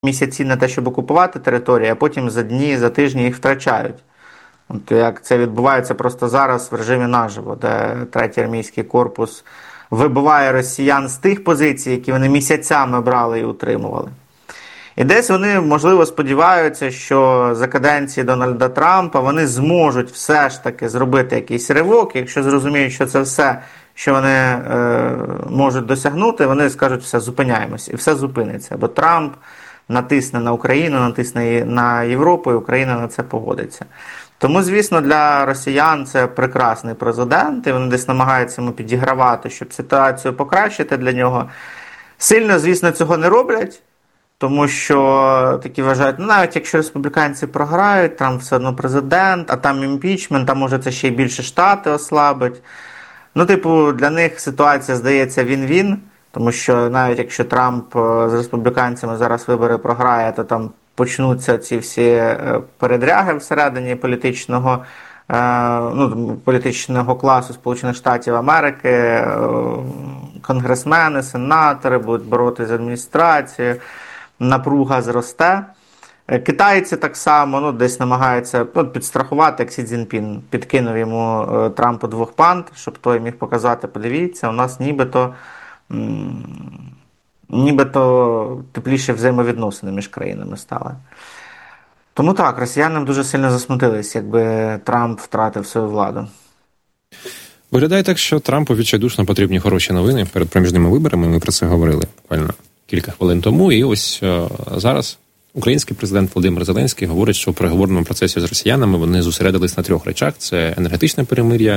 місяці на те, щоб окупувати територію, а потім за дні, за тижні їх втрачають. От як це відбувається просто зараз в режимі наживо, де третій армійський корпус вибиває росіян з тих позицій, які вони місяцями брали і утримували. І десь вони, можливо, сподіваються, що за каденції Дональда Трампа вони зможуть все ж таки зробити якийсь ривок, якщо зрозуміють, що це все, що вони можуть досягнути, вони скажуть, все, зупиняємось, і все зупиниться. Бо Трамп натисне на Україну, натисне на Європу, і Україна на це погодиться. Тому, звісно, для росіян це прекрасний президент, і вони десь намагаються йому підігравати, щоб ситуацію покращити для нього. Сильно, звісно, цього не роблять, тому що такі вважають, ну навіть якщо республіканці програють, Трамп все одно президент, а там імпічмент, там може це ще й більше Штати ослабить. Ну, типу, для них ситуація, здається, він-він, тому що навіть якщо Трамп з республіканцями зараз вибори програє, то там почнуться ці всі передряги всередині політичного класу Сполучених Штатів Америки, конгресмени, сенатори будуть боротися з адміністрацією, напруга зросте. Китайці так само десь намагаються підстрахувати, як Сі Цзіньпін підкинув йому Трампу 2 панд, щоб той міг показати, подивіться, у нас нібито тепліші взаємовідносини між країнами стали. Тому так, росіянам дуже сильно засмутились, якби Трамп втратив свою владу. Виглядає так, що Трампу відчайдушно потрібні хороші новини перед проміжними виборами. Ми про це говорили буквально кілька хвилин тому. І ось зараз український президент Володимир Зеленський говорить, що в переговорному процесі з росіянами вони зосередились на 3 речах. Це енергетичне перемир'я,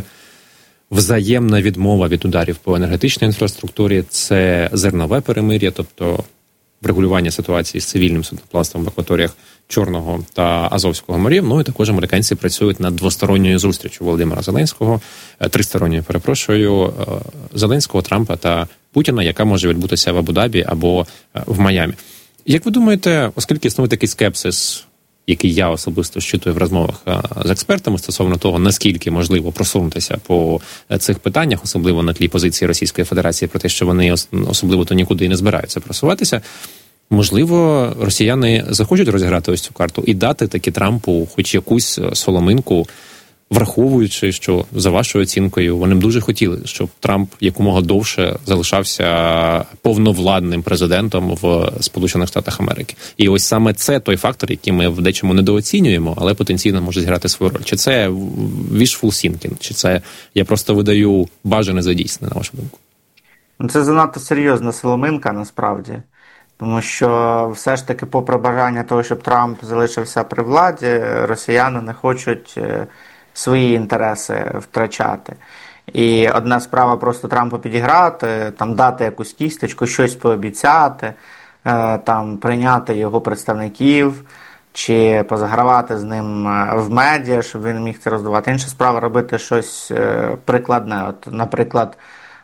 взаємна відмова від ударів по енергетичній інфраструктурі, це зернове перемир'я, тобто врегулювання ситуації з цивільним судноплавством в акваторіях Чорного та Азовського морів. Ну і також американці працюють над двосторонньою зустрічю Володимира Зеленського, тристоронньою, Зеленського, Трампа та Путіна, яка може відбутися в Абу-Дабі або в Майамі. Як ви думаєте, оскільки існує такий скепсис, який я особисто щитую в розмовах з експертами стосовно того, наскільки можливо просунутися по цих питаннях, особливо на тлі позиції Російської Федерації про те, що вони особливо то нікуди і не збираються просуватися, можливо, росіяни захочуть розіграти ось цю карту і дати таки Трампу хоч якусь соломинку, враховуючи, що, за вашою оцінкою, вони б дуже хотіли, щоб Трамп якомога довше залишався повновладним президентом в Сполучених Штатах Америки. І ось саме це той фактор, який ми в дечому недооцінюємо, але потенційно може зіграти свою роль. Чи це wishful thinking, чи це я просто видаю бажане за дійсне, на вашу думку? Це занадто серйозна соломинка, насправді. Тому що все ж таки, попри бажання того, щоб Трамп залишився при владі, росіяни не хочуть свої інтереси втрачати. І одна справа просто Трампу підіграти, там дати якусь кісточку, щось пообіцяти, там прийняти його представників, чи позагравати з ним в медіа, щоб він міг це роздавати. Інша справа робити щось прикладне. От, наприклад,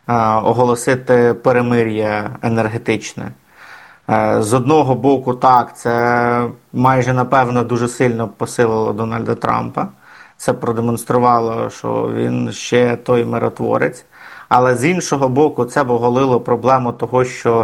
оголосити перемир'я енергетичне. З одного боку, так, це майже, напевно, дуже сильно посилило Дональда Трампа. Це продемонструвало, що він ще той миротворець. Але з іншого боку, це б оголило проблему того, що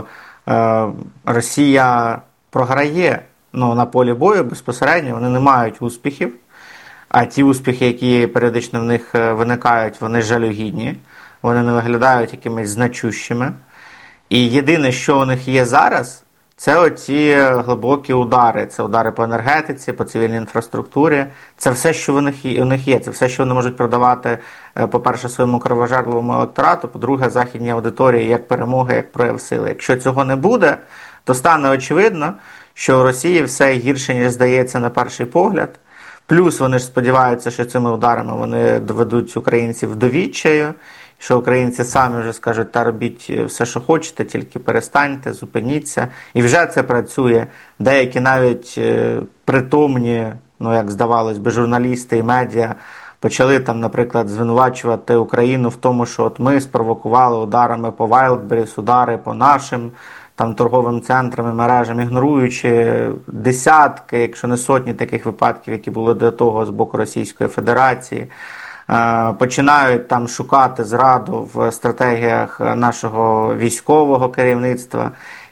Росія програє на полі бою безпосередньо, вони не мають успіхів. А ті успіхи, які періодично в них виникають, вони жалюгідні. Вони не виглядають якимись значущими. І єдине, що у них є зараз, це оці глибокі удари. Це удари по енергетиці, по цивільній інфраструктурі. Це все, що у них є. Це все, що вони можуть продавати, по-перше, своєму кровожерливому електорату, по-друге, західній аудиторії, як перемога, як прояв сили. Якщо цього не буде, то стане очевидно, що у Росії все гірше, ніж здається на перший погляд. Плюс вони ж сподіваються, що цими ударами вони доведуть українців до відчаю, що українці самі вже скажуть, та робіть все, що хочете, тільки перестаньте, зупиніться. І вже це працює. Деякі навіть притомні, як здавалось би, журналісти і медіа почали там, наприклад, звинувачувати Україну в тому, що от ми спровокували ударами по Wildberries, удари по нашим там торговим центрам і мережам, ігноруючи десятки, якщо не сотні таких випадків, які були до того з боку Російської Федерації. Починають там шукати зраду в стратегіях нашого військового керівництва.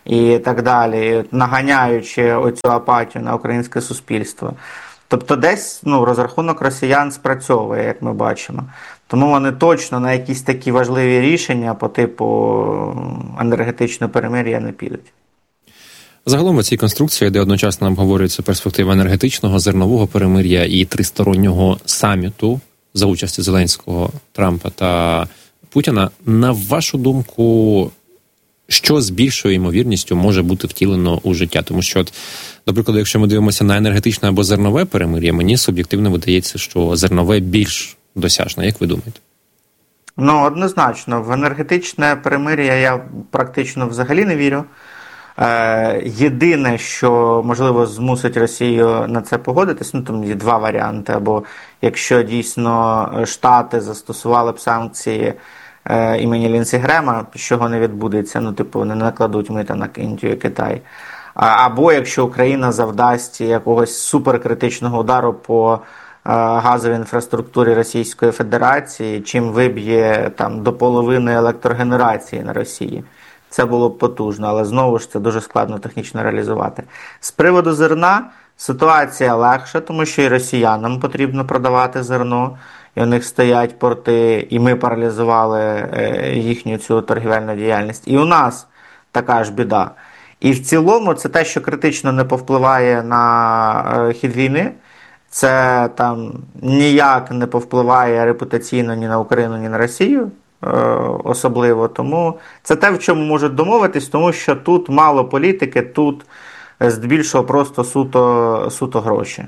і так далі, наганяючи оцю апатію на українське суспільство. Тобто десь розрахунок росіян спрацьовує, як ми бачимо. Тому вони точно на якісь такі важливі рішення по типу енергетичного перемир'я не підуть. Загалом у цій конструкції, де одночасно обговорюється перспектива енергетичного, зернового перемир'я і тристороннього саміту за участі Зеленського, Трампа та Путіна, на вашу думку, що з більшою ймовірністю може бути втілено у життя? Тому що, до прикладу, якщо ми дивимося на енергетичне або зернове перемир'я, мені суб'єктивно видається, що зернове більш досяжне. Як ви думаєте? Однозначно. В енергетичне перемир'я я практично взагалі не вірю. Єдине, що, можливо, змусить Росію на це погодитись, там є два варіанти. Або якщо дійсно Штати застосували б санкції імені Лінсі Грема, чого не відбудеться, вони не накладуть мита на Індію і Китай. Або якщо Україна завдасть якогось суперкритичного удару по газовій інфраструктурі Російської Федерації, чим виб'є до половини електрогенерації на Росії. Це було б потужно, але знову ж це дуже складно технічно реалізувати. З приводу зерна ситуація легша, тому що і росіянам потрібно продавати зерно, і у них стоять порти, і ми паралізували їхню цю торгівельну діяльність. І у нас така ж біда. І в цілому це те, що критично не повпливає на хід війни. Це ніяк не повпливає репутаційно ні на Україну, ні на Росію особливо. Тому це те, в чому можуть домовитись, тому що тут мало політики, тут здебільшого просто суто гроші.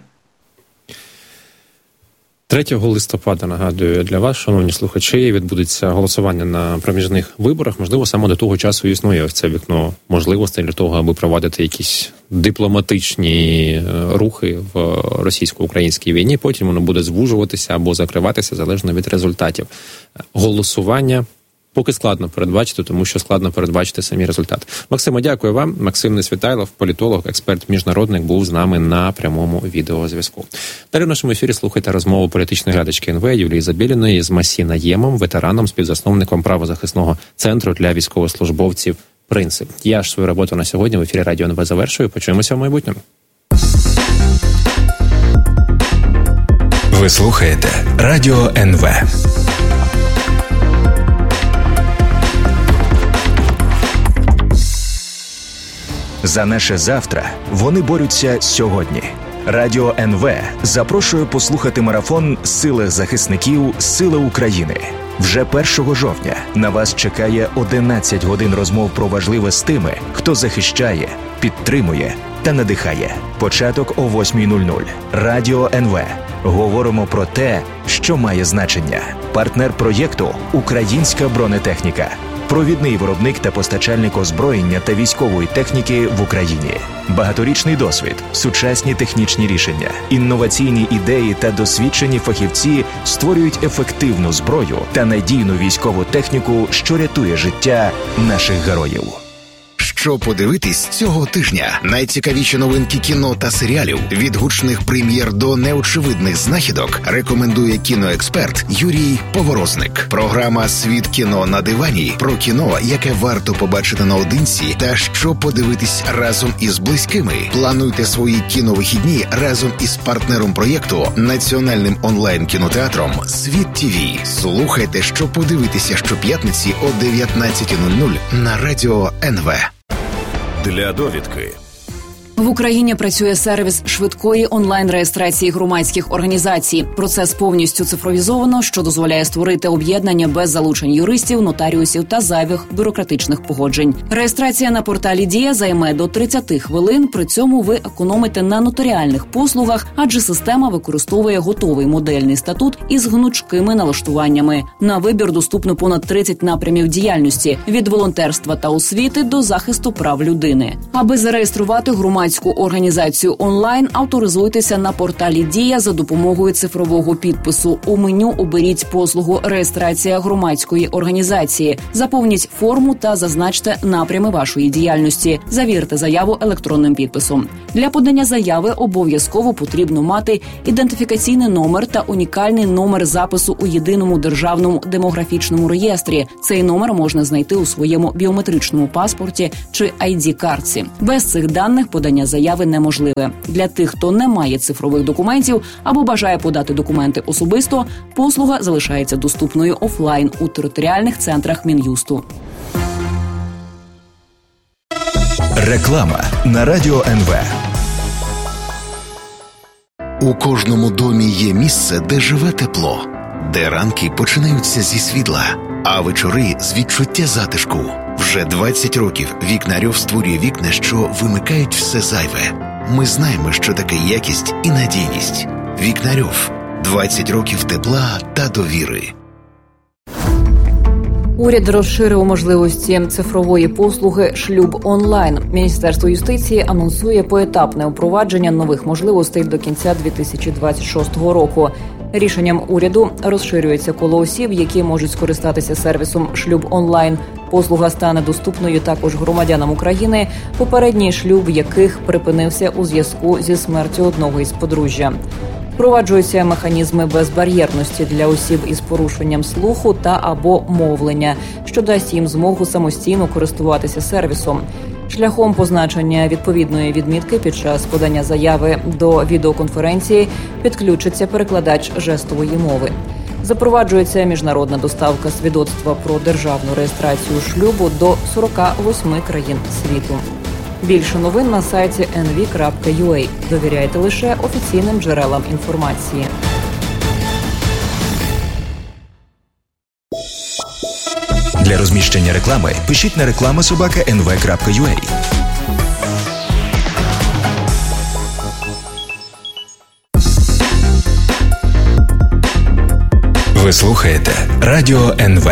3 листопада, нагадую, для вас, шановні слухачі, відбудеться голосування на проміжних виборах. Можливо, саме до того часу існує ось це вікно можливостей для того, аби проводити якісь дипломатичні рухи в російсько-українській війні. Потім воно буде звужуватися або закриватися, залежно від результатів. Голосування поки складно передбачити, тому що складно передбачити самі результати. Максиме, дякую вам. Максим Несвітайлов, політолог, експерт-міжнародник, був з нами на прямому відеозв'язку. Далі в нашому ефірі слухайте розмову політичної глядачки НВ Юлії Забєліної з Масі Наємом, ветераном, співзасновником правозахисного центру для військовослужбовців «Принцип». Я ж свою роботу на сьогодні в ефірі Радіо НВ завершую. Почуємося в майбутньому. Ви слухаєте Радіо НВ. За наше завтра вони борються сьогодні. Радіо НВ запрошує послухати марафон «Сили захисників. Сили України». Вже 1 жовтня на вас чекає 11 годин розмов про важливе з тими, хто захищає, підтримує та надихає. Початок о 8:00. Радіо НВ. Говоримо про те, що має значення. Партнер проєкту «Українська бронетехніка». Провідний виробник та постачальник озброєння та військової техніки в Україні. Багаторічний досвід, сучасні технічні рішення, інноваційні ідеї та досвідчені фахівці створюють ефективну зброю та надійну військову техніку, що рятує життя наших героїв. Що подивитись цього тижня? Найцікавіші новинки кіно та серіалів, від гучних прем'єр до неочевидних знахідок, рекомендує кіноексперт Юрій Поворозник. Програма «Світ кіно на дивані» про кіно, яке варто побачити наодинці, та що подивитись разом із близькими. Плануйте свої кіновихідні разом із партнером проєкту, національним онлайн-кінотеатром «Світ ТВ». Слухайте, що подивитися щоп'ятниці о 19:00 на Радіо НВ. Для довідки. В Україні працює сервіс швидкої онлайн-реєстрації громадських організацій. Процес повністю цифровізовано, що дозволяє створити об'єднання без залучень юристів, нотаріусів та зайвих бюрократичних погоджень. Реєстрація на порталі «Дія» займе до 30 хвилин, при цьому ви економите на нотаріальних послугах, адже система використовує готовий модельний статут із гнучкими налаштуваннями. На вибір доступно понад 30 напрямів діяльності – від волонтерства та освіти до захисту прав людини. Аби зареєструвати громадську громадську організацію онлайн, авторизуйтеся на порталі «Дія» за допомогою цифрового підпису. У меню оберіть послугу «Реєстрація громадської організації». Заповніть форму та зазначте напрями вашої діяльності. Завірте заяву електронним підписом. Для подання заяви обов'язково потрібно мати ідентифікаційний номер та унікальний номер запису у єдиному державному демографічному реєстрі. Цей номер можна знайти у своєму біометричному паспорті чи ID-картці. Без цих даних подання заяви неможливе. Для тих, хто не має цифрових документів або бажає подати документи особисто, послуга залишається доступною офлайн у територіальних центрах Мін'юсту. Реклама на Радіо НВ. У кожному домі є місце, де живе тепло, де ранки починаються зі світла, а вечори з відчуття затишку. Вже 20 років Вікнарьов створює вікна, що вимикають все зайве. Ми знаємо, що таке якість і надійність. Вікнарьов. 20 років тепла та довіри. Уряд розширив можливості цифрової послуги «Шлюб онлайн». Міністерство юстиції анонсує поетапне впровадження нових можливостей до кінця 2026 року. Рішенням уряду розширюється коло осіб, які можуть скористатися сервісом «Шлюб онлайн». Послуга стане доступною також громадянам України, попередній шлюб яких припинився у зв'язку зі смертю одного із подружжя. Впроваджуються механізми безбар'єрності для осіб із порушенням слуху та або мовлення, що дасть їм змогу самостійно користуватися сервісом. Шляхом позначення відповідної відмітки під час подання заяви до відеоконференції підключиться перекладач жестової мови. Запроваджується міжнародна доставка свідоцтва про державну реєстрацію шлюбу до 48 країн світу. Більше новин на сайті nv.ua. Довіряйте лише офіційним джерелам інформації. Для розміщення реклами пишіть на reklama@nv.ua. Ви слухаєте Радіо НВ.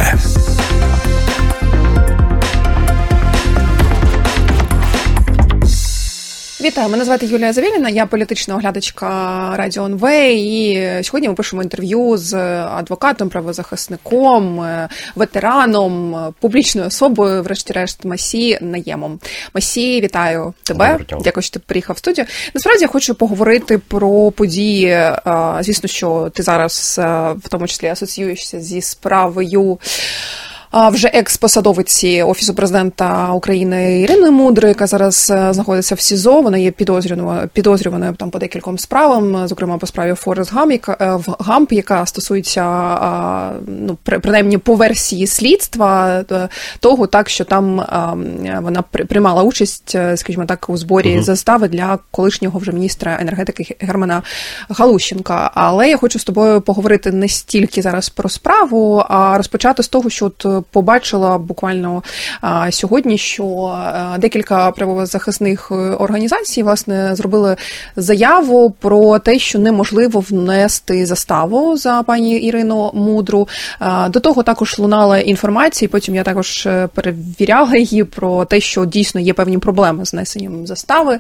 Вітаю, мене звати Юлія Завєліна, я політична оглядачка Радіо НВ, і сьогодні ми пишемо інтерв'ю з адвокатом, правозахисником, ветераном, публічною особою, врешті-решт, Масі Наємом. Масі, вітаю тебе, дякую, що ти приїхав в студію. Насправді я хочу поговорити про події, звісно, що ти зараз в тому числі асоціюєшся зі справою вже екс-посадовиці Офісу президента України Ірини Мудрої, яка зараз знаходиться в СІЗО. Вона є підозрюваною там по декільком справам, зокрема по справі Форест Гамп, яка стосується, ну, принаймні по версії слідства того, так, що там вона приймала участь, скажімо так, у зборі застави для колишнього вже міністра енергетики Германа Галущенка. Але я хочу з тобою поговорити не стільки зараз про справу, а розпочати з того, що от побачила буквально сьогодні, що декілька правозахисних організацій, власне, зробили заяву про те, що неможливо внести заставу за пані Ірину Мудру. До того також лунала інформація, потім я також перевіряла її про те, що дійсно є певні проблеми з внесенням застави,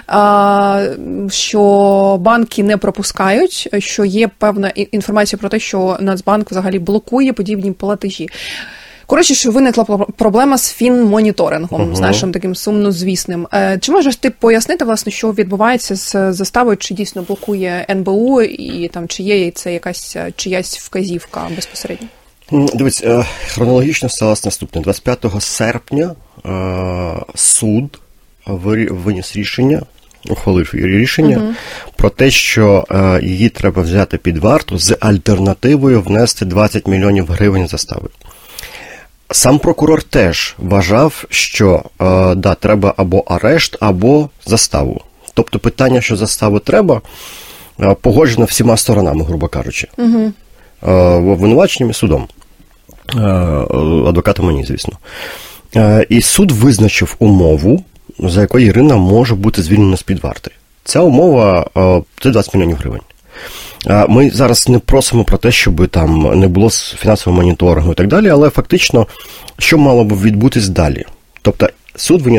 що банки не пропускають, що є певна інформація про те, що Нацбанк взагалі блокує подібні платежі. Коротше, що виникла проблема з фінмоніторингом, з нашим таким сумнозвісним. Чи можеш ти пояснити, власне, що відбувається з заставою, чи дійсно блокує НБУ, і там чи є це якась чиясь вказівка безпосередньо? Дивись, хронологічно сталося наступне. 25 серпня суд виніс рішення, ухвалив рішення про те, що її треба взяти під варту з альтернативою внести 20 мільйонів гривень застави. Сам прокурор теж вважав, що треба або арешт, або заставу. Тобто питання, що заставу треба, погоджено всіма сторонами, грубо кажучи. Обвинуваченням і судом. Адвокатом мені, звісно. І суд визначив умову, за якою Ірина може бути звільнена з-під варти. Ця умова – це 20 мільйонів гривень. Ми зараз не просимо про те, щоб там не було фінансового моніторингу і так далі, але фактично, що мало б відбутись далі? Тобто суд виніс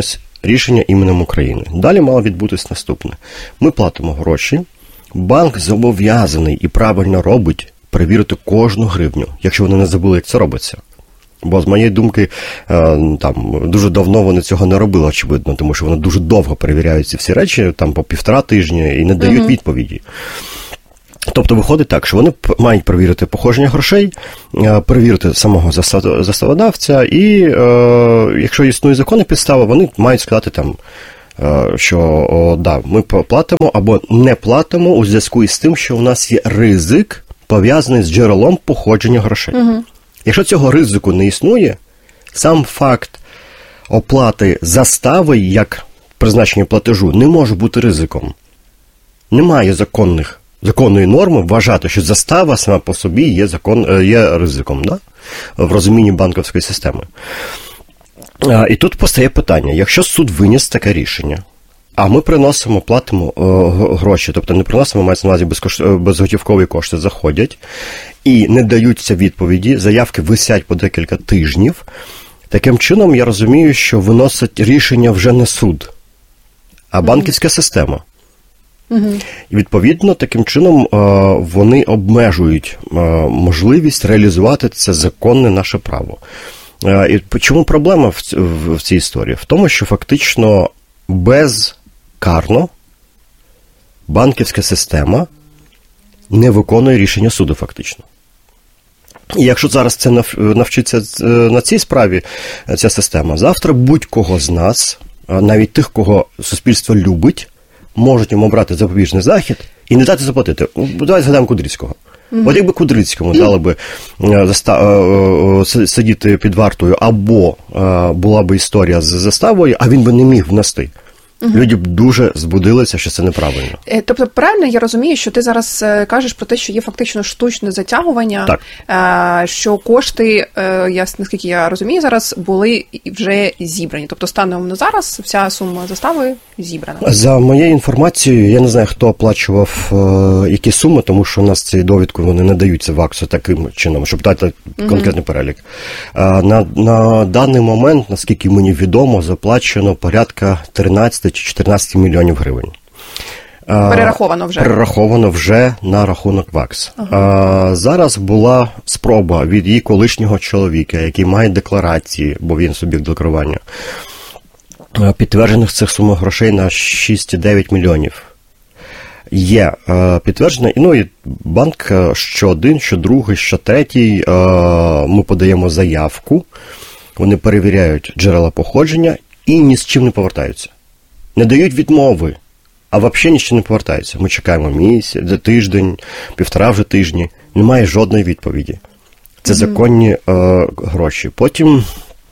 рішення іменем України. Далі мало відбутись наступне. Ми платимо гроші, банк зобов'язаний і правильно робить перевірити кожну гривню, якщо вони не забули, як це робиться. Бо, з моєї думки, там дуже давно вони цього не робили, очевидно, тому що вони дуже довго перевіряють ці всі речі, там по 1,5 тижня, і не дають відповіді. Тобто виходить так, що вони мають перевірити походження грошей, перевірити самого заставодавця, і якщо існує законна підстава, вони мають сказати там, що да, ми платимо або не платимо у зв'язку із тим, що у нас є ризик, пов'язаний з джерелом походження грошей. Якщо цього ризику не існує, сам факт оплати застави як призначення платежу не може бути ризиком. Немає законної норми вважати, що застава сама по собі є ризиком, да? В розумінні банківської системи. І тут постає питання, якщо суд виніс таке рішення, а ми платимо гроші, тобто не приносимо, мається на увазі безготівкові кошти заходять, і не даються відповіді, заявки висять по декілька тижнів, таким чином я розумію, що виносить рішення вже не суд, а банківська система. І, відповідно, таким чином вони обмежують можливість реалізувати це законне наше право. І чому проблема в цій історії? В тому, що фактично безкарно банківська система не виконує рішення суду фактично. І якщо зараз це навчиться на цій справі, ця система, завтра будь-кого з нас, навіть тих, кого суспільство любить, можуть йому обрати запобіжний захід і не дати заплатити. Давайте згадаємо Кудрицького. От якби Кудрицькому дали би сидіти під вартою, або була б історія з заставою, а він би не міг внести. Люди б дуже збудилися, що це неправильно. Тобто, правильно я розумію, що ти зараз кажеш про те, що є фактично штучне затягування, що кошти, наскільки я розумію, зараз були вже зібрані. Тобто, станом на зараз вся сума застави зібрана. За моєю інформацією, я не знаю, хто оплачував які суми, тому що у нас ці довідки вони не даються в АКСу таким чином, щоб дати конкретний перелік. На даний момент, наскільки мені відомо, заплачено порядка 13 чи 14 мільйонів гривень. Перераховано вже на рахунок ВАКС. Зараз була спроба від її колишнього чоловіка, який має декларації, бо він суб'єкт декларування, підтверджених цих сум грошей на 6,9 мільйонів. Є підтверджено, ну і банк що один, що другий, що третій, ми подаємо заявку, вони перевіряють джерела походження і ні з чим не повертаються. Не дають відмови, а взагалі ні з чим не повертаються. Ми чекаємо місяць, тиждень, 1,5 вже тижні, немає жодної відповіді. Це законні гроші. Потім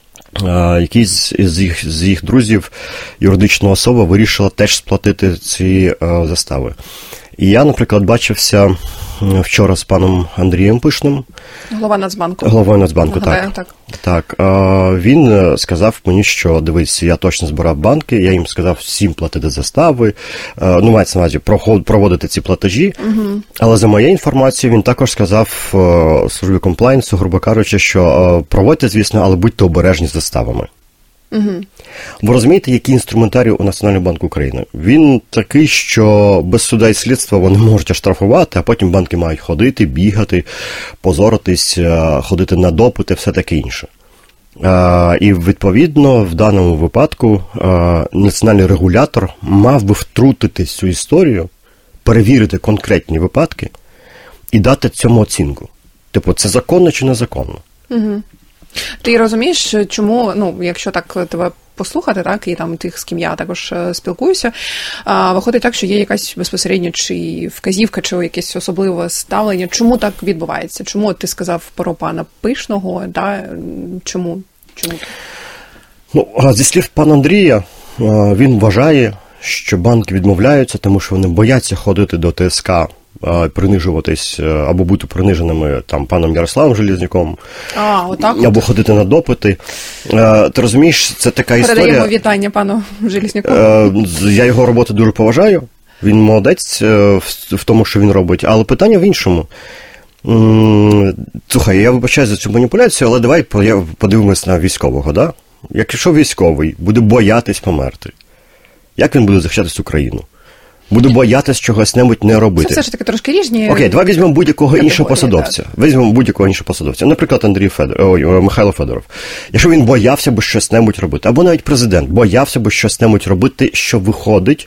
якийсь з їх друзів, юридична особа, вирішила теж сплатити ці застави. І я, наприклад, бачився вчора з паном Андрієм Пишним. Головою Нацбанку, так. Він сказав мені, що, дивись, я точно збирав банки, я їм сказав всім платити застави, мається на увазі проводити ці платежі, але за моєю інформацією він також сказав службі комплайнсу, грубо кажучи, що проводьте, звісно, але будьте обережні з заставами. Ви розумієте, який інструментарій у Національного банку України? Він такий, що без суда і слідства вони можуть оштрафувати, а потім банки мають ходити, бігати, позоритись, ходити на допити, все таке інше. І, відповідно, в даному випадку національний регулятор мав би втрутитись в цю історію, перевірити конкретні випадки і дати цьому оцінку. Типу, це законно чи незаконно? Ти розумієш, чому, якщо так тебе послухати, так, і там тих, з ким я також спілкуюся, виходить так, що є якась безпосередньо чи вказівка, чи якесь особливе ставлення. Чому так відбувається? Чому ти сказав про пана Пишного, да? Чому? Зі слів пана Андрія, він вважає, що банки відмовляються, тому що вони бояться ходити до ТСК, принижуватись або бути приниженими там паном Ярославом Железняком, або ходити на допити. Ти розумієш, це така історія. Передаємо вітання пану Железняку. Я його роботу дуже поважаю. Він молодець в тому, що він робить. Але питання в іншому. Слухай, я вибачаю за цю маніпуляцію, але давай подивимось на військового, да? якщо військовий буде боятись померти, як він буде захищати Україну? Буде боятись чогось-небудь не робити. Це все ж таки трошки різні. Окей, давай візьмемо будь-якого іншого посадовця. Наприклад, Михайло Федоров. Якщо він боявся би щось-небудь робити, або навіть президент боявся би щось-небудь робити, що виходить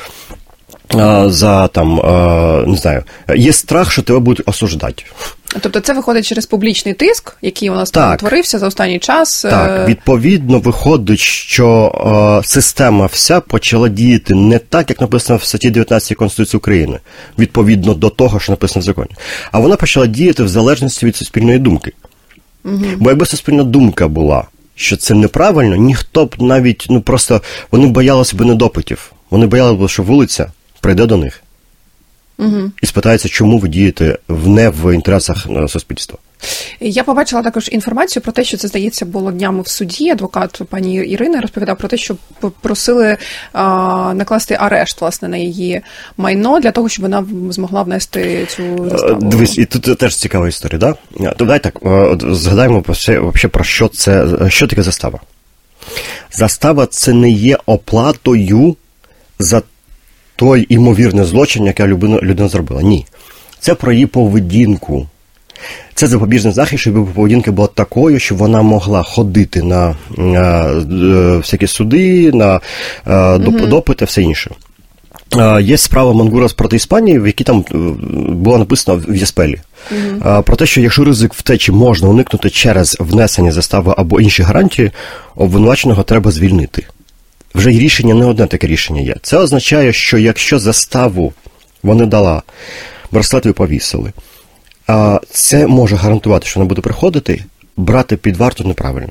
за, там, не знаю, є страх, що тебе будуть осуждати. Тобто це виходить через публічний тиск, який у нас там утворився за останній час. Так, відповідно виходить, що система вся почала діяти не так, як написано в статті 19 Конституції України, відповідно до того, що написано в законі. А вона почала діяти в залежності від суспільної думки. Бо якби суспільна думка була, що це неправильно, ніхто б навіть, просто, вони боялися б недопитів. Вони боялися, що вулиця прийде до них. І спитається, чому ви дієте не в інтересах суспільства. Я побачила також інформацію про те, що це, здається, було днями в суді. Адвокат пані Ірини розповідав про те, що просили накласти арешт, власне, на її майно, для того, щоб вона змогла внести цю заставу. Дивись, і тут теж цікава історія, да? Давай так, згадаємо про що це, що таке застава. Застава – це не є оплатою за той імовірний злочин, який людина зробила. Ні. Це про її поведінку. Це запобіжний захист, щоб її поведінка була такою, щоб вона могла ходити на всякі суди, на допити, все інше. Є справа Мангурас проти Іспанії, в якій там було написано в Єспелі. Про те, що якщо ризик втечі можна уникнути через внесення застави або інші гарантії, обвинуваченого треба звільнити. Вже й рішення, не одне таке рішення є. Це означає, що якщо заставу вони дала, браслет ви повісили, це може гарантувати, що вона буде приходити, брати під варту неправильно.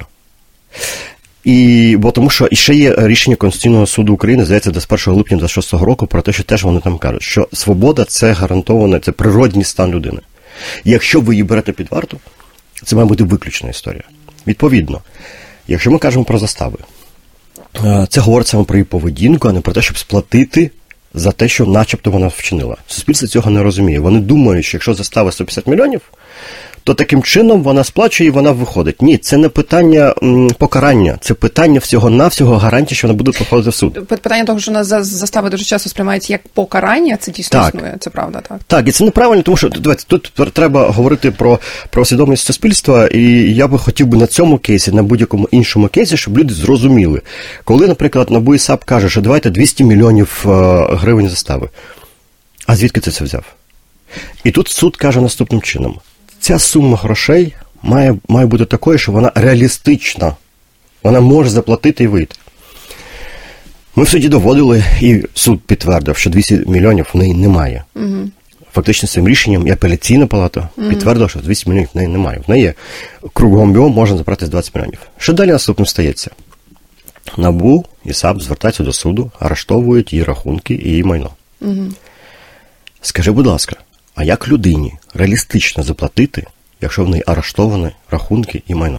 Бо тому що ще є рішення Конституційного суду України, здається, 21 липня 26 року, про те, що теж вони там кажуть, що свобода – це гарантоване, це природній стан людини. Якщо ви її берете під варту, це має бути виключна історія. Відповідно, якщо ми кажемо про застави, це говорить саме про її поведінку, а не про те, щоб сплатити за те, що начебто вона вчинила. Суспільство цього не розуміє. Вони думають, що якщо застава 150 мільйонів, то таким чином вона сплачує і вона виходить. Ні, це не питання покарання, це питання всього-навсього гарантії, що вона буде проходити в суд. Питання того, що у нас застави дуже часто сприймається як покарання, це дійсно існує, це правда, так. Так, і це неправильно, тому що тут треба говорити про свідомість суспільства, і я би хотів би на цьому кейсі, на будь-якому іншому кейсі, щоб люди зрозуміли. Коли, наприклад, НАБУ і САП каже, що давайте 200 мільйонів гривень застави. А звідки ти це взяв? І тут суд каже наступним чином. Ця сума грошей має бути такою, що вона реалістична. Вона може заплатити і вийти. Ми в суді доводили, і суд підтвердив, що 200 мільйонів в неї немає. Фактично, цим рішенням і апеляційна палата підтвердила, що 200 мільйонів в неї немає. В неї є кругом бігом можна забрати 20 мільйонів. Що далі наступним стається? НАБУ і САП звертаються до суду, арештовують її рахунки і її майно. Скажи, будь ласка, а як людині реалістично заплатити, якщо в неї арештовані рахунки і майно?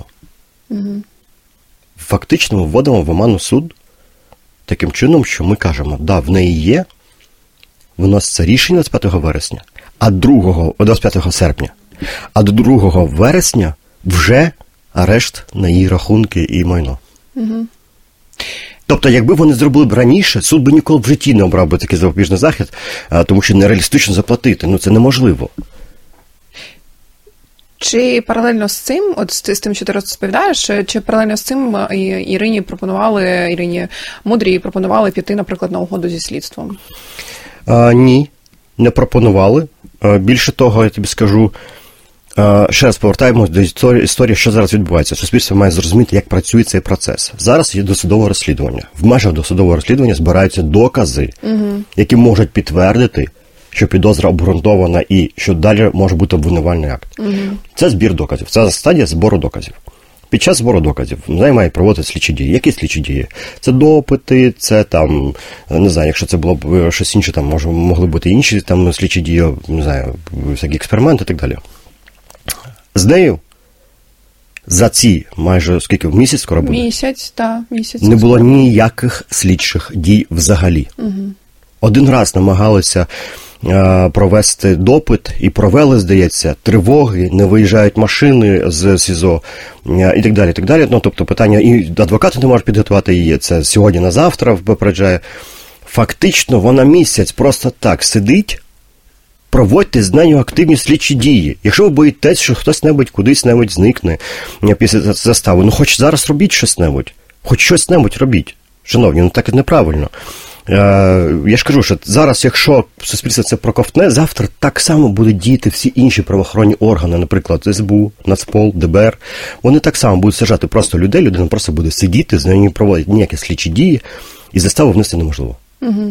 Фактично ми вводимо в оману суд таким чином, що ми кажемо, да, в неї є, виноситься рішення 25 вересня, 25 серпня, а до 2 вересня вже арешт на її рахунки і майно. Тобто, якби вони зробили б раніше, суд би ніколи в житті не обрав би такий запобіжний захід, тому що нереалістично заплатити. Це неможливо. Чи паралельно з цим, от з тим, що ти розповідаєш, чи паралельно з цим Ірині Мудрій пропонували піти, наприклад, на угоду зі слідством? Ні, не пропонували. Більше того, я тобі скажу, ще раз повертаємось до історії, що зараз відбувається. Суспільство має зрозуміти, як працює цей процес. Зараз є досудове розслідування. В межах досудового розслідування збираються докази, які можуть підтвердити, що підозра обґрунтована і що далі може бути обвинувальний акт. Це збір доказів. Це стадія збору доказів. Під час збору доказів має проводити слідчі дії. Які слідчі дії? Це допити, це там, не знаю, якщо це було б щось інше, там могли бути інші там слідчі дії, не знаю, всякі експерименти і так далі. З нею за ці майже скільки в місяць скоро буде? Місяць. Не було ніяких слідчих дій взагалі. Один раз намагалися провести допит, і провели, здається, тривоги, не виїжджають машини з СІЗО і так далі, і так далі. Ну, тобто питання, і адвокати не можуть підготувати її, це сьогодні на завтра попереджає. Фактично, вона місяць просто так сидить, проводьте з нею активні слідчі дії. Якщо ви боїтесь, що хтось-небудь кудись-небудь зникне після застави, ну хоч зараз робіть щось-небудь. Хоч щось-небудь робіть. Шановні, ну так неправильно. Я ж кажу, що зараз, якщо суспільство це проковтне, завтра так само будуть діяти всі інші правоохоронні органи, наприклад, СБУ, Нацпол, ДБР. Вони так само будуть саджати просто людей, людина просто буде сидіти, з нею не проводять ніякі слідчі дії, і заставу внести неможливо. Угу.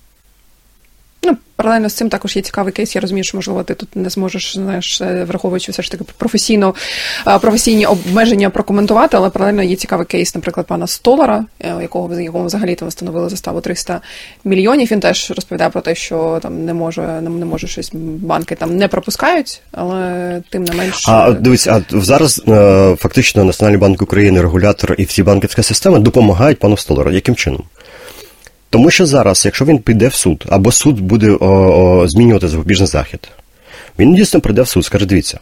Ну, паралельно з цим також є цікавий кейс. Я розумію, що, можливо, ти тут не зможеш, знаєш, враховуючи все ж таки професійні обмеження прокоментувати, але паралельно є цікавий кейс, наприклад, пана Столара, якому взагалі там встановили заставу 300 мільйонів. Він теж розповідає про те, що там не може щось, банки там не пропускають, але тим не менш... Дивись, зараз фактично Національний банк України, регулятор і всі банківські системи допомагають пану Столару. Яким чином? Тому що зараз, якщо він піде в суд, або суд буде змінювати запобіжний захід, він дійсно прийде в суд, скаже, дивіться,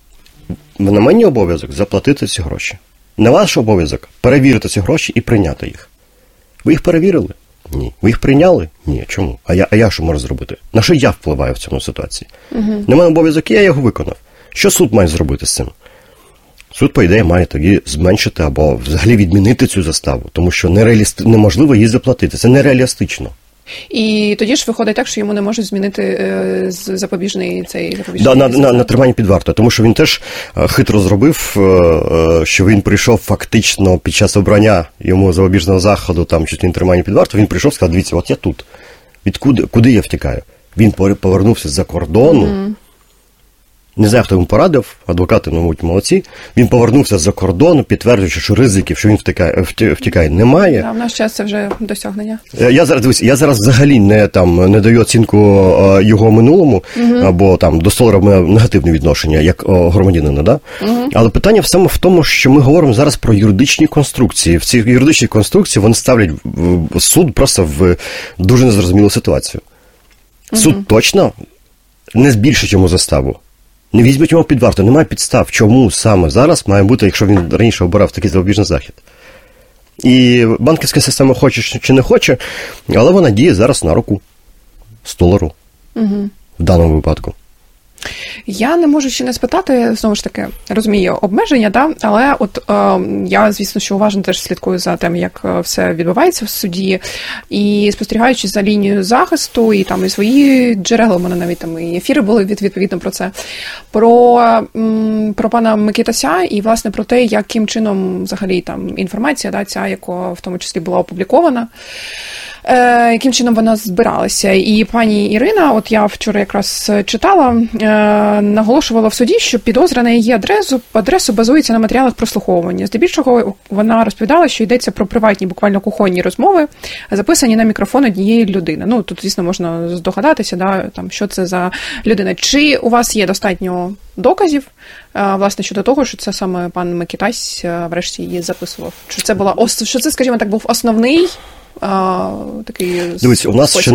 на мені обов'язок заплатити ці гроші. На ваш обов'язок перевірити ці гроші і прийняти їх. Ви їх перевірили? Ні. Ви їх прийняли? Ні. Чому? А я що можу зробити? На що я впливаю в цьому ситуації? На мене обов'язок, я його виконав. Що суд має зробити з цим? Суд, по ідеї, має тоді зменшити або взагалі відмінити цю заставу, тому що неможливо її заплатити. Це нереалістично. І тоді ж виходить так, що йому не можуть змінити запобіжний на тримання під вартою, тому що він теж хитро зробив, що він прийшов фактично під час обрання йому запобіжного заходу, там чуть не тримання під вартою, він прийшов і сказав, дивіться, от я тут. Куди я втікаю? Він повернувся з-за кордону. Не знаю, хто йому порадив, адвокати, мабуть, молодці. Він повернувся з-за кордону, підтверджуючи, що ризиків, що він втікає, немає. Да, в наш час це вже досягнення. Я зараз взагалі не даю оцінку його минулому, або там до Столара в мене негативне відношення, як громадянина, да? Але питання саме в тому, що ми говоримо зараз про юридичні конструкції. В цій юридичній конструкції вони ставлять суд просто в дуже незрозумілу ситуацію. Суд точно не збільшить йому заставу. Не візьмуть його під варту, немає підстав, чому саме зараз має бути, якщо він раніше обирав такий запобіжний захід. І банківська система хоче чи не хоче, але вона діє зараз на руку Столару в даному випадку. Я не можу ще не спитати, знову ж таки, розумію обмеження, да? Але от я, звісно, що уважно теж слідкую за тим, як все відбувається в суді, і спостерігаючи за лінією захисту, і там і свої джерела, у мене навіть там і ефіри були відповідно про це, про пана Микитася, і, власне, про те, яким чином взагалі там інформація, да, ця, яка в тому числі була опублікована, яким чином вона збиралася. І пані Ірина, от я вчора якраз читала, наголошувала в суді, що підозра на її адресу базується на матеріалах прослуховування. Здебільшого вона розповідала, що йдеться про приватні, буквально кухонні розмови, записані на мікрофон однієї людини. Ну, тут, звісно, можна здогадатися, да, там, що це за людина. Чи у вас є достатньо доказів, власне, щодо того, що це саме пан Микитась врешті її записував? Що це, скажімо так, був основний такий... Дивіться, у нас ще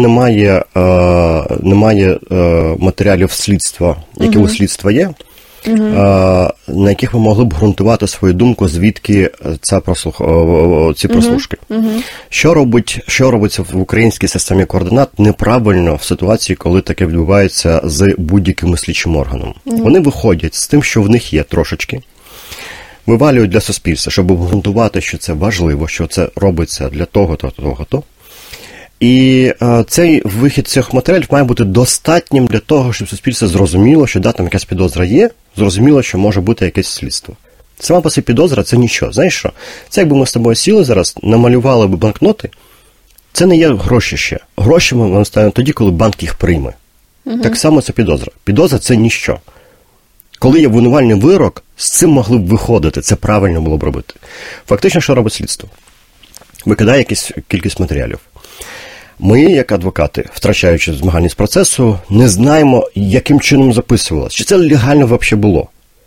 немає матеріалів слідства, які у слідства є, на яких ми могли б ґрунтувати свою думку, звідки ці прослушки. Що робиться в українській системі координат неправильно в ситуації, коли таке відбувається з будь-яким слідчим органом? Вони виходять з тим, що в них є трошечки, вивалюють для суспільства, щоб обґрунтувати, що це важливо, що це робиться для того-то. І цей вихід цих матеріалів має бути достатнім для того, щоб суспільство зрозуміло, що там якась підозра є, зрозуміло, що може бути якесь слідство. Сама по собі підозра – це нічого. Знаєш що? Це якби ми з тобою сіли зараз, намалювали б банкноти, це не є гроші ще. Гроші ми ставимо тоді, коли банк їх прийме. Так само це підозра. Підозра – це ніщо. Коли є обвинувальний вирок, з цим могли б виходити, це правильно було б робити. Фактично, що робить слідство? Викидає якусь кількість матеріалів. Ми, як адвокати, втрачаючи змагальність процесу, не знаємо, яким чином записувалося. Чи це легально взагалі було.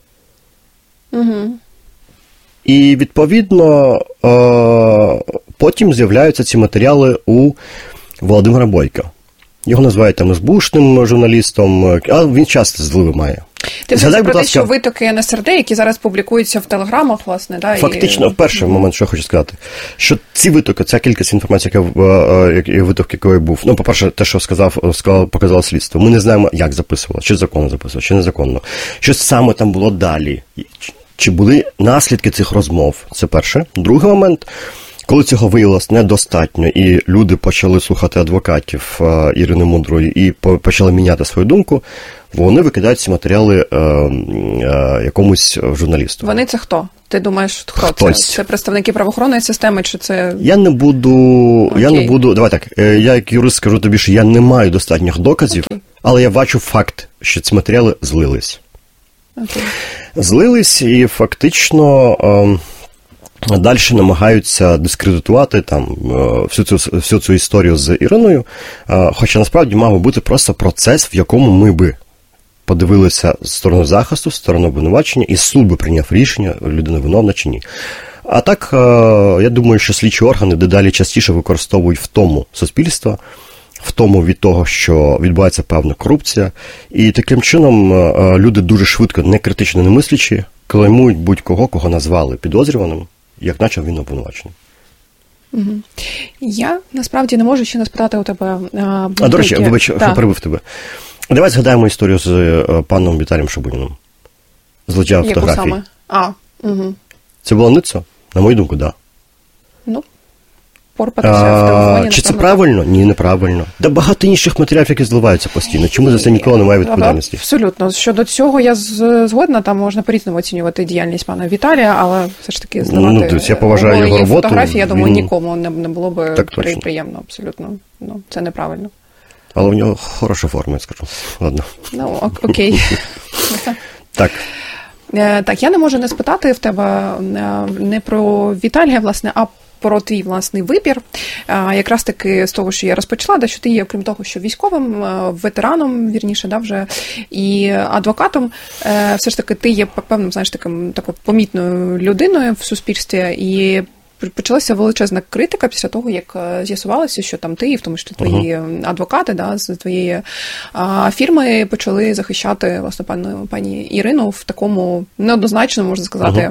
І, відповідно, потім з'являються ці матеріали у Володимира Бойка. Його називають там СБУшним журналістом, а він часто зливи має. Ти взагалі про те, що витоки НСРД, які зараз публікуються в телеграмах, власне, да? Фактично, в перший момент, що я хочу сказати, що ці витоки, ця кількість інформації, виток якої був, ну, по-перше, те, що показало слідство, ми не знаємо, як записувало, чи законно записувало, чи незаконно, що саме там було далі, чи були наслідки цих розмов, це перше. Другий момент, коли цього виявилось недостатньо, і люди почали слухати адвокатів Ірини Мудрої і почали міняти свою думку, вони викидають ці матеріали якомусь журналісту. Вони це хто? Ти думаєш, хто Хтось. це? Це представники правоохоронної системи, чи це... Я не буду, давай так, я як юрист скажу тобі, що я не маю достатніх доказів, але я бачу факт, що ці матеріали злились. Злились і фактично... Далі намагаються дискредитувати там всю цю історію з Іриною, хоча насправді мав бути просто процес, в якому ми би подивилися з сторони захисту, з сторони обвинувачення, і суд би прийняв рішення, людина виновна чи ні. А так, я думаю, що слідчі органи дедалі частіше використовують втому суспільства, втому від того, що відбувається певна корупція, і таким чином люди дуже швидко, не критично не мислячи, клеймують будь-кого, кого назвали підозрюваним, як наче він обвинувачений. Угу. Я, насправді, не можу ще не спитати у тебе... до речі, вибач, що перебив тебе. Давай згадаємо історію з паном Віталієм Шабуніном. Злочав фотографій. Яку саме? Угу. Це було ницо? На мою думку, так. Да. Ну, порпатися в телефоні. Чи це правильно? Ні, неправильно. Да багато інших матеріалів, які зливаються постійно. Чому за це ніколи немає відповідальності? Абсолютно. Щодо цього я згодна, там можна по-різному оцінювати діяльність пана Віталія, але все ж таки зливати я поважаю його роботу. Фотографії, я думаю, нікому не було б приємно, абсолютно. Ну, це неправильно. Але у нього хороша форма, я скажу. Ладно. Ну, окей. Так. Так, я не можу не спитати в тебе не про Віталія, власне, а про твій власний вибір. Якраз таки з того, що я розпочала, що ти є, окрім того, що військовим, ветераном, вірніше, вже, і адвокатом, все ж таки ти є певним, знаєш, такою помітною людиною в суспільстві, і почалася величезна критика після того, як з'ясувалося, що там ти, в тому числі твої адвокати з твоєї фірми почали захищати, власне, пані Ірину в такому неоднозначному, можна сказати,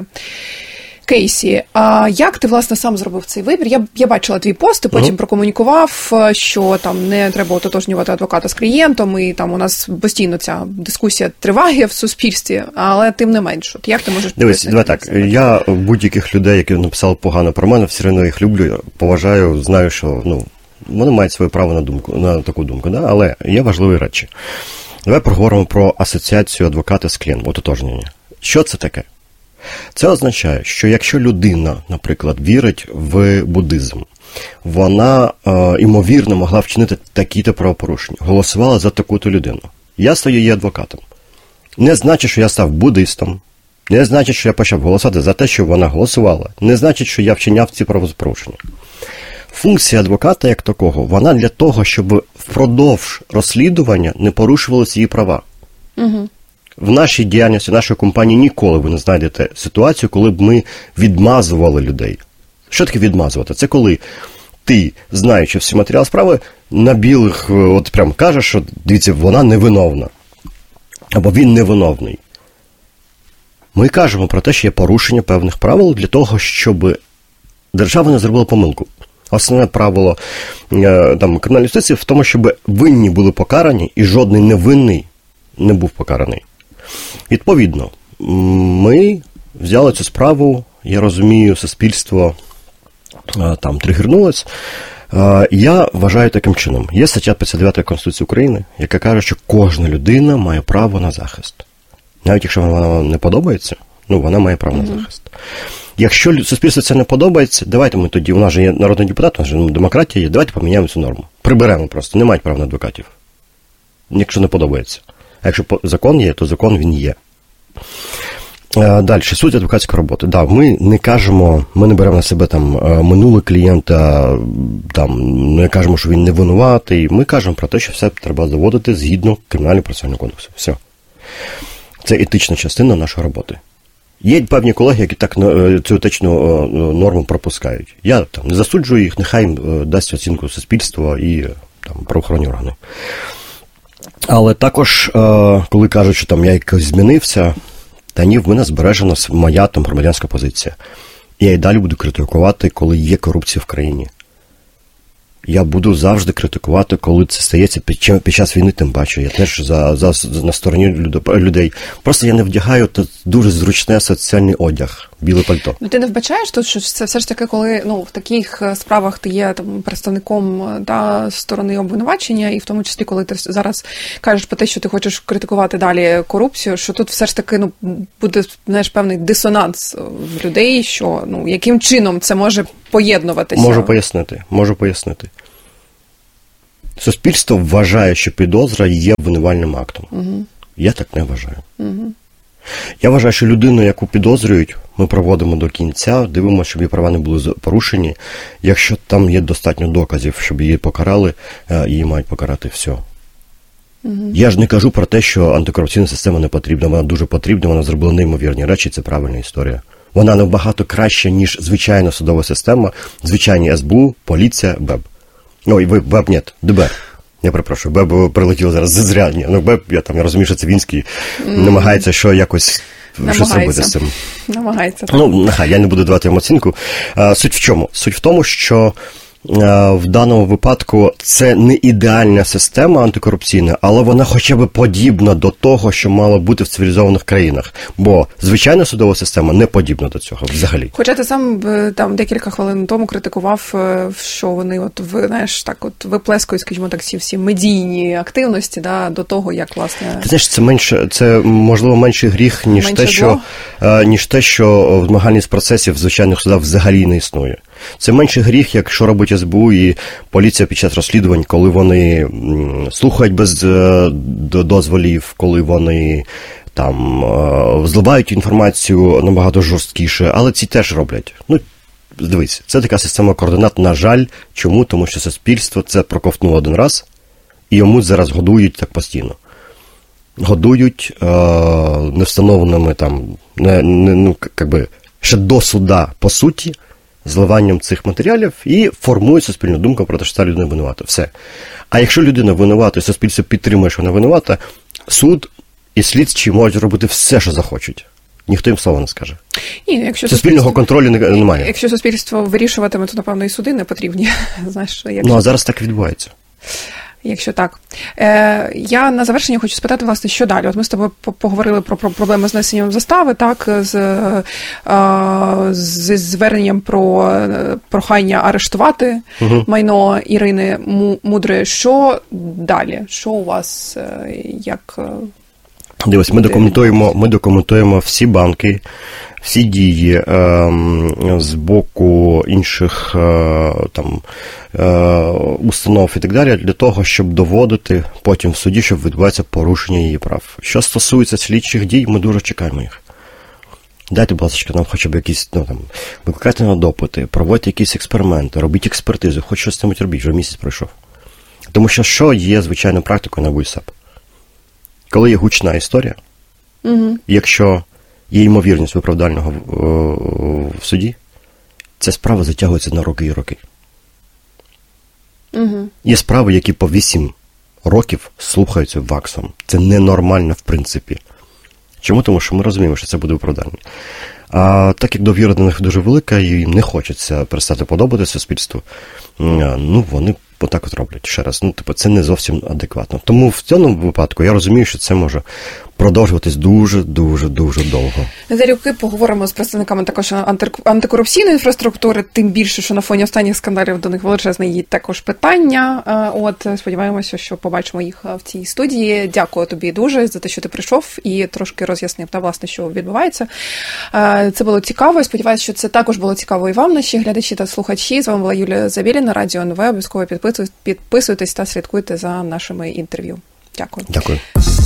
кейсі. А як ти, власне, сам зробив цей вибір? Я бачила твій пост, ти потім прокомунікував, що там не треба ототожнювати адвоката з клієнтом, і там у нас постійно ця дискусія триває в суспільстві, але тим не менш. От як ти можеш пояснити? Дивись, давай так. Я будь-яких людей, які написали погано про мене, все одно їх люблю, поважаю, знаю, що вони мають своє право на думку, на таку думку, да? Але є важливі речі. Давай поговоримо про асоціацію адвоката з клієнтом, ототожнення. Що це таке? Це означає, що якщо людина, наприклад, вірить в буддизм, вона, ймовірно, могла вчинити такі-то правопорушення, голосувала за таку-то людину. Я стаю її адвокатом. Не значить, що я став буддистом, не значить, що я почав голосувати за те, що вона голосувала, не значить, що я вчиняв ці правопорушення. Функція адвоката, як такого, вона для того, щоб впродовж розслідування не порушувалися її права. Угу. В нашій діяльності, нашої компанії ніколи ви не знайдете ситуацію, коли б ми відмазували людей. Що таке відмазувати? Це коли ти, знаючи всі матеріали справи, на білих от прям кажеш, що, дивіться, вона невиновна. Або він невиновний. Ми кажемо про те, що є порушення певних правил для того, щоб держава не зробила помилку. Основне правило кримінальної юстиції в тому, щоб винні були покарані і жодний невинний не був покараний. Відповідно, ми взяли цю справу, я розумію, суспільство там тригернулось. Я вважаю таким чином. Є стаття 59 Конституції України, яка каже, що кожна людина має право на захист. Навіть якщо вона не подобається, вона має право на захист. Якщо суспільству це не подобається, давайте ми тоді, у нас же є народний депутат, у нас же демократія є, давайте поміняємо цю норму. Приберемо просто, не мають права на адвокатів. Якщо не подобається. А якщо закон є, то закон він є. Далі, суть адвокатської роботи. Да, ми не кажемо, ми не беремо на себе там минуле клієнта, не кажемо, що він не винуватий. Ми кажемо про те, що все треба доводити згідно Кримінального процесуального кодексу. Все. Це етична частина нашої роботи. Є певні колеги, які так цю етичну норму пропускають. Я не засуджую їх, нехай їм дасть оцінку суспільства і там, правоохоронні органи. Але також, коли кажуть, що там я якось змінився, та ні, в мене збережена моя там громадянська позиція. І я і далі буду критикувати, коли є корупція в країні. Я буду завжди критикувати, коли це стається під час війни, тим паче. Я теж на стороні людей. Просто я не вдягаю дуже зручне соціальний одяг, біле пальто. Ну, ти не вбачаєш тут, що це все ж таки, коли в таких справах ти є там представником сторони обвинувачення, і в тому числі, коли ти зараз кажеш про те, що ти хочеш критикувати далі корупцію, що тут все ж таки буде, знаєш, певний дисонанс в людей, що яким чином це може поєднуватися? Можу пояснити. Суспільство вважає, що підозра є обвинувальним актом. Угу. Я так не вважаю. Угу. Я вважаю, що людину, яку підозрюють, ми проводимо до кінця, дивимося, щоб її права не були порушені. Якщо там є достатньо доказів, щоб її покарали, її мають покарати, все. Угу. Я ж не кажу про те, що антикорупційна система не потрібна. Вона дуже потрібна, вона зробила неймовірні речі, це правильна історія. Вона набагато краща, ніж звичайна судова система, звичайні СБУ, поліція, БЕБ. Ой, БЕБ, ні, ДБР. Я перепрошую, БЕБ прилетіло зараз зря. БЕБ, я розумію, що це Вінський, намагається щось робити з цим. Намагається. Нехай, я не буду давати йому оцінку. Суть в чому? Суть в тому, що в даному випадку це не ідеальна система антикорупційна, але вона хоча б подібна до того, що мало бути в цивілізованих країнах. Бо звичайна судова система не подібна до цього взагалі. Хоча ти сам там декілька хвилин тому критикував, що вони виплескують, скажімо так, всі медійні активності до того, як, власне... Ти знаєш, це можливо менший гріх, ніж те, що змагальність процесів в звичайних судах взагалі не існує. Це менший гріх, якщо робить СБУ і поліція під час розслідувань, коли вони слухають без дозволів, коли вони там зливають інформацію набагато жорсткіше, але ці теж роблять. Дивись, це така система координат, на жаль. Чому? Тому що суспільство це проковтнуло один раз, і йому зараз годують так постійно. Годують невстановленими там, ще до суда, по суті, зливанням цих матеріалів і формує суспільну думку про те, що ця людина винувата. Все. А якщо людина винувата, і суспільство підтримує, що вона винувата, суд і слідчі можуть робити все, що захочуть. Ніхто їм слова не скаже. Якщо суспільного контролю немає. Якщо суспільство вирішуватиме, то, напевно, і суди не потрібні. Знаєш, а зараз так відбувається. Якщо так. Я на завершення хочу спитати, власне, що далі? От ми з тобою поговорили про проблеми з внесенням застави, так, з зверненням про прохання арештувати майно Ірини Мудрої. Що далі? Що у вас, як... Дивись, ми документуємо всі банки, всі дії з боку інших установ і так далі, для того, щоб доводити потім в суді, щоб відбувається порушення її прав. Що стосується слідчих дій, ми дуже чекаємо їх. Дайте, будь ласка, нам хоча б якісь, викликайте на допити, проводьте якісь експерименти, робіть експертизу, хоч щось там робіть, вже місяць пройшов. Тому що є звичайною практикою на ВУСАП? Коли є гучна історія, якщо є ймовірність виправдального в суді, ця справа затягується на роки і роки. Є справи, які по 8 років слухаються ВАКСом. Це ненормально, в принципі. Чому? Тому що ми розуміємо, що це буде виправдання. А так як довіра до них дуже велика, і їм не хочеться перестати подобати суспільству, вони отак от роблять. Ще раз, це не зовсім адекватно. Тому в цьому випадку я розумію, що це може продовжуватись дуже-дуже довго. Залюбки поговоримо з представниками також антикорупційної інфраструктури, тим більше, що на фоні останніх скандалів до них величезне є також питання. Сподіваємося, що побачимо їх в цій студії. Дякую тобі дуже за те, що ти прийшов і трошки роз'яснив, власне, що відбувається. Це було цікаво. Сподіваюся, що це також було цікаво і вам, наші глядачі та слухачі. З вами була Юлія Завєліна, Радіо НВ. Обов'язково підписуйтесь та слідкуйте за нашими інтерв'ю. Дякую. Дякую.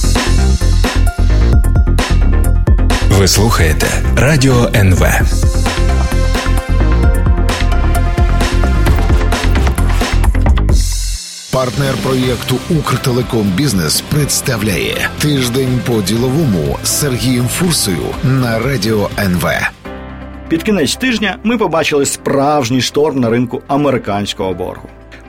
Ви слухаєте Радіо НВ. Партнер проєкту «Укртелеком Бізнес» представляє «Тиждень по-діловому» з Сергієм Фурсою на Радіо НВ. Під кінець тижня ми побачили справжній шторм на ринку американського боргу.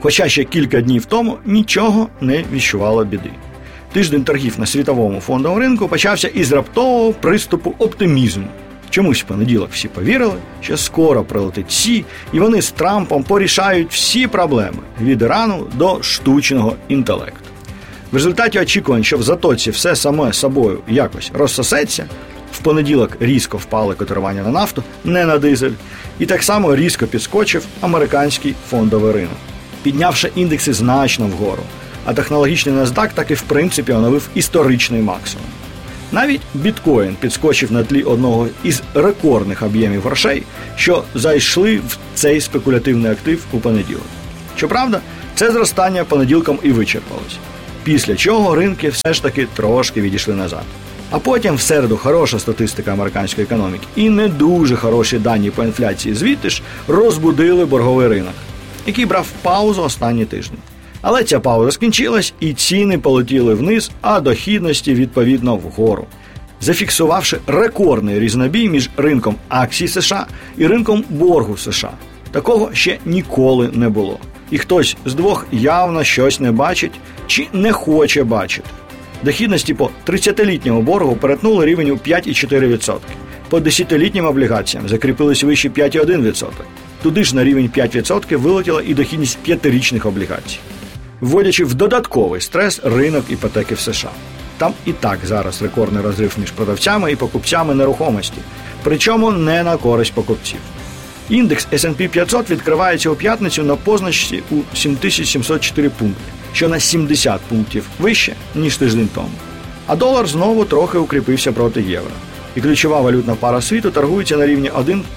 Хоча ще кілька днів тому нічого не віщувало біди. Тиждень торгів на світовому фондовому ринку почався із раптового приступу оптимізму. Чомусь в понеділок всі повірили, що скоро прилетить Сі, і вони з Трампом порішають всі проблеми від Ірану до штучного інтелекту. В результаті очікувань, що в Затоці все саме собою якось розсосеться, в понеділок різко впали котирування на нафту, не на дизель, і так само різко підскочив американський фондовий ринок, піднявши індекси значно вгору, а технологічний NASDAQ таки в принципі оновив історичний максимум. Навіть біткоін підскочив на тлі одного із рекордних об'ємів грошей, що зайшли в цей спекулятивний актив у понеділок. Щоправда, це зростання понеділком і вичерпалось, після чого ринки все ж таки трошки відійшли назад. А потім в середу хороша статистика американської економіки і не дуже хороші дані по інфляції звідти ж розбудили борговий ринок, який брав паузу останні тижні. Але ця пауза скінчилась, і ціни полетіли вниз, а дохідності відповідно вгору, зафіксувавши рекордний різнобій між ринком акцій США і ринком боргу США. Такого ще ніколи не було. І хтось з двох явно щось не бачить чи не хоче бачити. Дохідності по 30-літньому боргу перетнули рівень у 5,4%. По 10-літнім облігаціям закріпились вище 5,1%. Туди ж на рівень 5% вилетіла і дохідність 5-річних облігацій, вводячи в додатковий стрес ринок іпотеки в США. Там і так зараз рекордний розрив між продавцями і покупцями нерухомості, причому не на користь покупців. Індекс S&P 500 відкривається у п'ятницю на позначці у 7704 пункти, що на 70 пунктів вище, ніж тиждень тому. А долар знову трохи укріпився проти євро. І ключова валютна пара світу торгується на рівні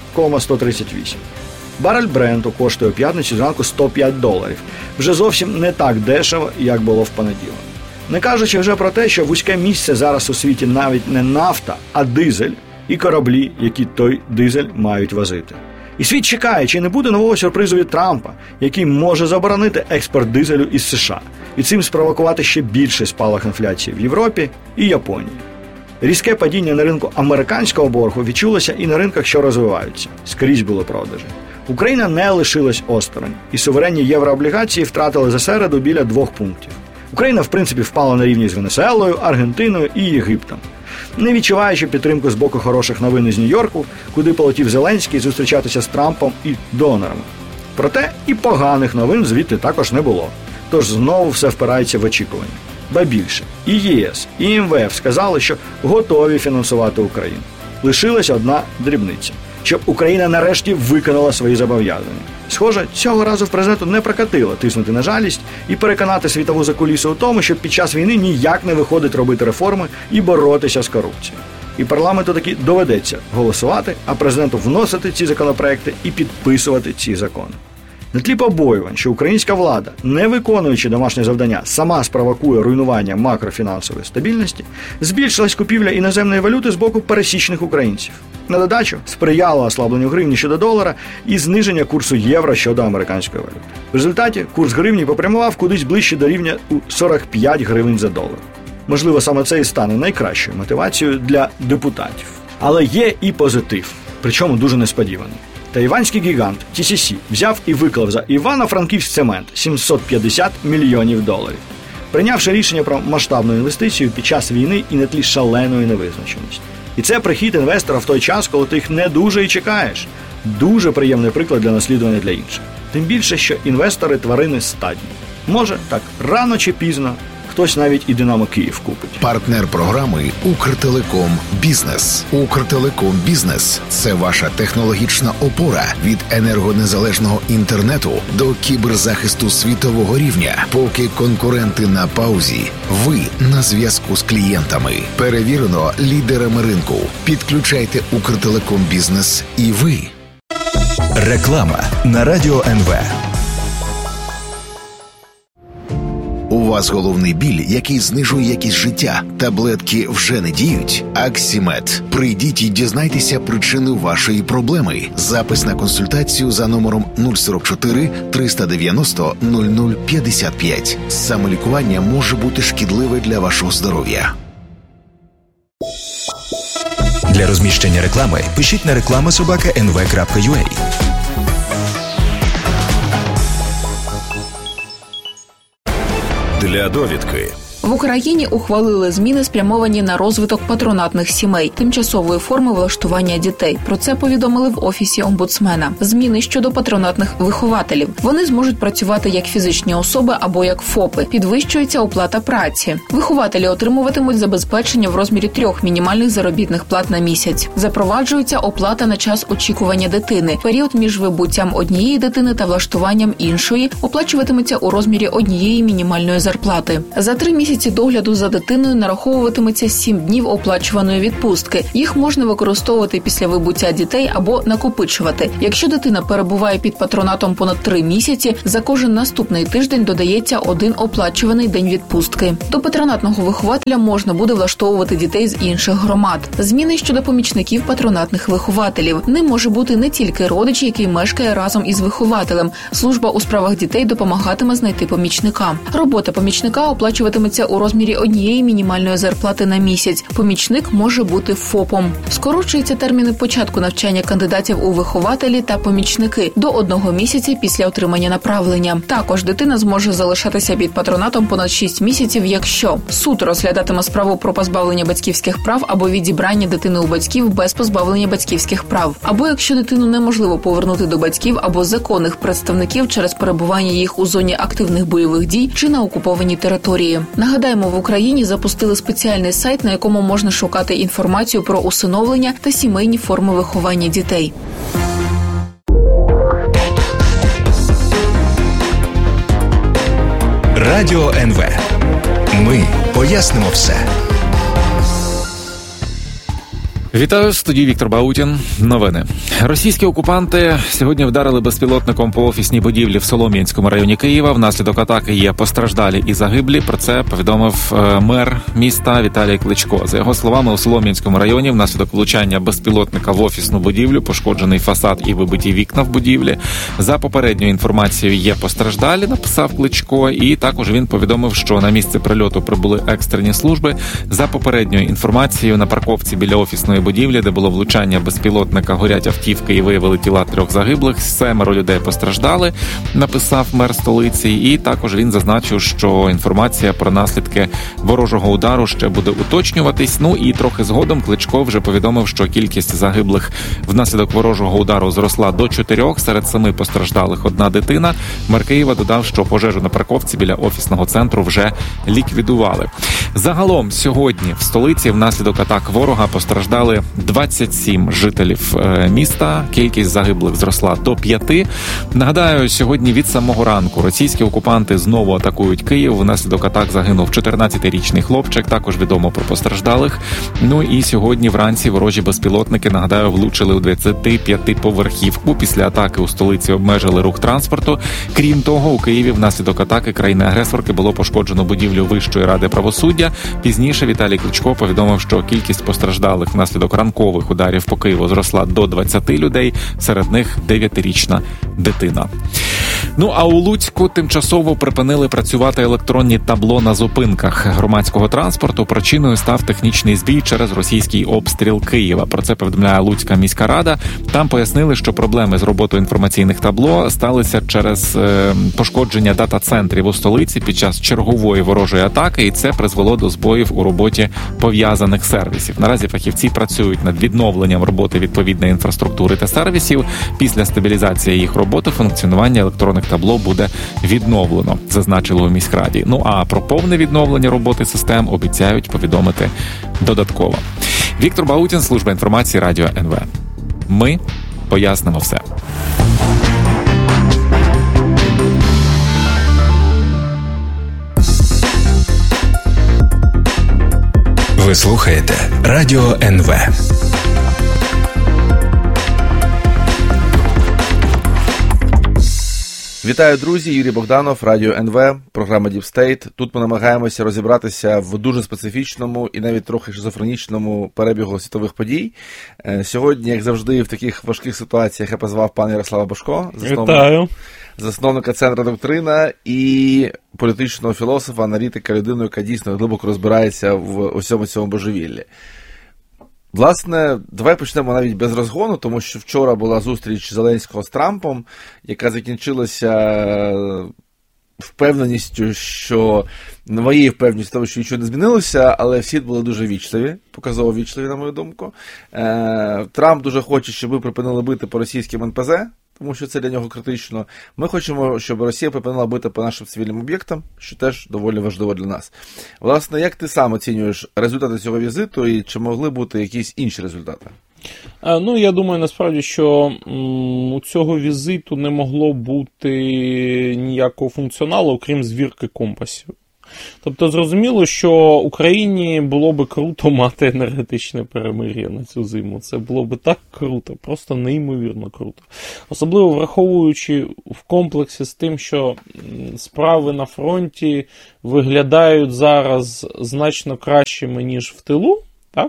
1,138. Барель Бренту коштує у п'ятницю зранку $105. Вже зовсім не так дешево, як було в понеділок. Не кажучи вже про те, що вузьке місце зараз у світі навіть не нафта, а дизель і кораблі, які той дизель мають возити. І світ чекає, чи не буде нового сюрпризу від Трампа, який може заборонити експорт дизелю із США, і цим спровокувати ще більший спалах інфляції в Європі і Японії. Різке падіння на ринку американського боргу відчулося і на ринках, що розвиваються. Скрізь були продажі. Україна не лишилась осторонь, і суверенні єврооблігації втратили за середу біля 2 пунктів. Україна, в принципі, впала на рівні з Венесуелою, Аргентиною і Єгиптом, не відчуваючи підтримку з боку хороших новин із Нью-Йорку, куди полетів Зеленський зустрічатися з Трампом і донорами. Проте і поганих новин звідти також не було, тож знову все впирається в очікування. Ба більше, і ЄС, і МВФ сказали, що готові фінансувати Україну. Лишилась одна дрібниця, щоб Україна нарешті виконала свої зобов'язання. Схоже, цього разу в президенту не прокатило тиснути на жалість і переконати світову закулісу у тому, що під час війни ніяк не виходить робити реформи і боротися з корупцією. І парламенту таки доведеться голосувати, а президенту вносити ці законопроекти і підписувати ці закони. На тлі побоювань, що українська влада, не виконуючи домашнє завдання, сама спровокує руйнування макрофінансової стабільності, збільшилась купівля іноземної валюти з боку пересічних українців. На додачу сприяло ослабленню гривні щодо долара і зниження курсу євро щодо американської валюти. В результаті курс гривні попрямував кудись ближче до рівня у 45 гривень за долар. Можливо, саме це і стане найкращою мотивацією для депутатів. Але є і позитив, причому дуже несподіваний. Тайванський гігант TCC взяв і виклав за Івано-Франківськцемент $750 мільйонів. Прийнявши рішення про масштабну інвестицію під час війни і на тлі шаленої невизначеності. І це прихід інвестора в той час, коли ти їх не дуже і чекаєш. Дуже приємний приклад для наслідування для інших. Тим більше, що інвестори тварини стадні. Може, так рано чи пізно хтось навіть і Динамо Київ купить. Партнер програми «Укртелеком Бізнес». «Укртелеком Бізнес» – це ваша технологічна опора від енергонезалежного інтернету до кіберзахисту світового рівня. Поки конкуренти на паузі, ви на зв'язку з клієнтами. Перевірено лідерами ринку. Підключайте «Укртелеком Бізнес» і ви. Реклама на Радіо НВ. У вас головний біль, який знижує якість життя. Таблетки вже не діють? Аксімед. Прийдіть і дізнайтеся причину вашої проблеми. Запис на консультацію за номером 044 390 0055. Самолікування може бути шкідливе для вашого здоров'я. Для розміщення реклами пишіть на reklama@nv.ua. Для довідки. В Україні ухвалили зміни, спрямовані на розвиток патронатних сімей, тимчасової форми влаштування дітей. Про це повідомили в Офісі омбудсмена. Зміни щодо патронатних вихователів. Вони зможуть працювати як фізичні особи або як ФОПи. Підвищується оплата праці. Вихователі отримуватимуть забезпечення в розмірі 3 мінімальних заробітних плат на місяць. Запроваджується оплата на час очікування дитини. Період між вибуттям однієї дитини та влаштуванням іншої оплачуватиметься у розмірі 1 мінімальної зарплати. За 3 місяці догляду за дитиною нараховуватиметься 7 днів оплачуваної відпустки. Їх можна використовувати після вибуття дітей або накопичувати. Якщо дитина перебуває під патронатом понад 3 місяці, за кожен наступний тиждень додається 1 оплачуваний день відпустки. До патронатного вихователя можна буде влаштовувати дітей з інших громад. Зміни щодо помічників патронатних вихователів. Ним може бути не тільки родич, який мешкає разом із вихователем. Служба у справах дітей допомагатиме знайти помічника. Робота помічника оплачуватиметься у розмірі 1 мінімальної зарплати на місяць. Помічник може бути ФОПом. Скорочуються терміни початку навчання кандидатів у вихователі та помічники до 1 місяця після отримання направлення. Також дитина зможе залишатися під патронатом понад 6 місяців, якщо суд розглядатиме справу про позбавлення батьківських прав або відібрання дитини у батьків без позбавлення батьківських прав, або якщо дитину неможливо повернути до батьків або законних представників через перебування їх у зоні активних бойових дій чи на окупованій території. Нагадаємо, в Україні запустили спеціальний сайт, на якому можна шукати інформацію про усиновлення та сімейні форми виховання дітей. Радіо НВ. Ми пояснимо все. Вітаю, в студії Віктор Баутін. Новини. Російські окупанти сьогодні вдарили безпілотником по офісній будівлі в Солом'янському районі Києва. Внаслідок атаки є постраждалі і загиблі. Про це повідомив мер міста Віталій Кличко. За його словами, у Солом'янському районі внаслідок влучання безпілотника в офісну будівлю пошкоджений фасад і вибиті вікна в будівлі. За попередньою інформацією є постраждалі, написав Кличко. І також він повідомив, що на місце прильоту прибули екстрені служби. За попередньою інформацією, на парковці біля офісної будівлі, де було влучання безпілотника, горять автівки і виявили тіла 3 загиблих. 7 людей постраждали, написав мер столиці. І також він зазначив, що інформація про наслідки ворожого удару ще буде уточнюватись. Ну і трохи згодом Кличко вже повідомив, що кількість загиблих внаслідок ворожого удару зросла до 4. Серед 7 постраждалих 1 дитина. Мер Києва додав, що пожежу на парковці біля офісного центру вже ліквідували. Загалом сьогодні в столиці внаслідок атак ворога постраждали 27 жителів міста. Кількість загиблих зросла до 5. Нагадаю, сьогодні від самого ранку російські окупанти знову атакують Київ. Внаслідок атак загинув 14-річний хлопчик. Також відомо про постраждалих. Ну і сьогодні вранці ворожі безпілотники, нагадаю, влучили у 25-поверхівку. Після атаки у столиці обмежили рух транспорту. Крім того, у Києві внаслідок атаки країни-агресорки було пошкоджено будівлю Вищої ради правосуддя. Пізніше Віталій Кличко повідомив, що кількість постраждалих внаслідок ранкових ударів по Києву зросла до 20 людей, серед них 9-річна дитина. Ну а у Луцьку тимчасово припинили працювати електронні табло на зупинках громадського транспорту. Причиною став технічний збій через російський обстріл Києва. Про це повідомляє Луцька міська рада. Там пояснили, що проблеми з роботою інформаційних табло сталися через пошкодження дата-центрів у столиці під час чергової ворожої атаки, і це призвело до збоїв у роботі пов'язаних сервісів. Наразі фахівці працюють над відновленням роботи відповідної інфраструктури та сервісів. Після стабілізації їх роботи функціонування електронних табло буде відновлено, зазначили у міськраді. Ну а про повне відновлення роботи систем обіцяють повідомити додатково. Віктор Баутін, служба інформації Радіо НВ. Ми пояснимо все. Ви слухаєте Радіо НВ. Вітаю, друзі! Юрій Богданов, Радіо НВ, програма Deep State. Тут ми намагаємося розібратися в дуже специфічному і навіть трохи шизофренічному перебігу світових подій. Сьогодні, як завжди, в таких важких ситуаціях я позвав пана Ярослава Божко, засновника Центру Доктрина і політичного філософа, аналітика, людину, яка дійсно глибоко розбирається в усьому цьому божевіллі. Власне, давай почнемо навіть без розгону, тому що вчора була зустріч Зеленського з Трампом, яка закінчилася впевненістю, що моєю впевненістю того, що нічого не змінилося, але всі були дуже вічливі, показово вічливі, на мою думку. Трамп дуже хоче, щоб ви припинили бити по російським НПЗ, тому що це для нього критично. Ми хочемо, щоб Росія припинила бити по нашим цивільним об'єктам, що теж доволі важливо для нас. Власне, як ти сам оцінюєш результати цього візиту і чи могли бути якісь інші результати? Ну, я думаю, насправді, що у цього візиту не могло бути ніякого функціоналу, окрім звірки компасів. Тобто, зрозуміло, що Україні було би круто мати енергетичне перемир'я на цю зиму. Це було би так круто, просто неймовірно круто. Особливо враховуючи в комплексі з тим, що справи на фронті виглядають зараз значно кращими, ніж в тилу. Так?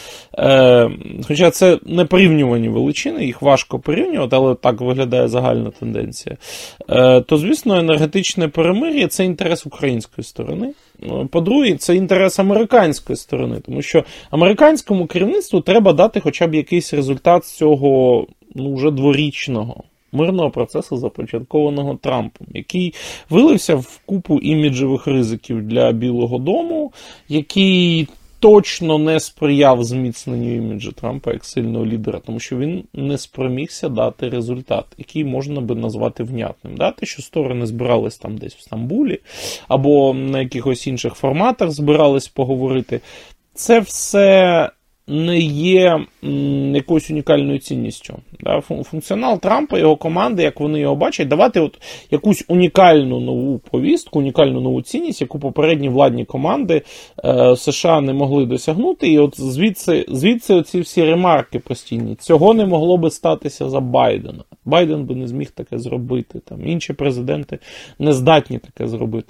Хоча це не порівнювані величини, їх важко порівнювати, але так виглядає загальна тенденція. То, звісно, енергетичне перемир'я – це інтерес української сторони. По-друге, це інтерес американської сторони, тому що американському керівництву треба дати хоча б якийсь результат з цього вже дворічного мирного процесу, започаткованого Трампом, який вилився в купу іміджевих ризиків для Білого дому, який точно не сприяв зміцненню іміджу Трампа як сильного лідера, тому що він не спромігся дати результат, який можна би назвати внятним. Те, що сторони збирались там десь в Стамбулі, або на якихось інших форматах збирались поговорити, це все не є якоюсь унікальною цінністю. Функціонал Трампа, його команди, як вони його бачать, давати якусь унікальну нову повістку, унікальну нову цінність, яку попередні владні команди США не могли досягнути. І от звідси оці всі ремарки постійні. Цього не могло би статися за Байдена. Байден би не зміг таке зробити. Інші президенти не здатні таке зробити.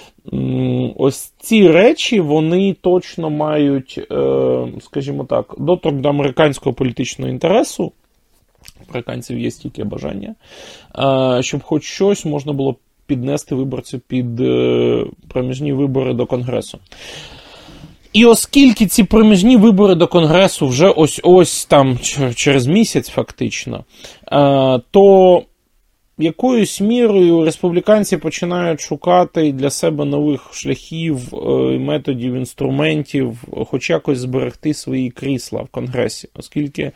Ось ці речі, вони точно мають, скажімо так, доторк до американського політичного інтересу. Американців є стільки бажання, щоб хоч щось можна було піднести виборців під проміжні вибори до Конгресу. І оскільки ці проміжні вибори до Конгресу вже ось там через місяць фактично, то якоюсь мірою республіканці починають шукати для себе нових шляхів, методів, інструментів, хоч якось зберегти свої крісла в Конгресі, оскільки